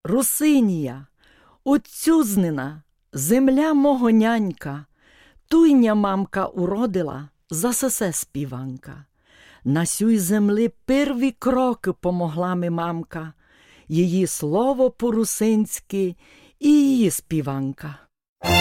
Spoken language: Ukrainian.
Русинія, отцюзнина, земля мого нянька, туйня мамка уродила, за сесе співанка. На сюй земли перві кроки помогла ми мамка, її слово по-русинськи і її співанка.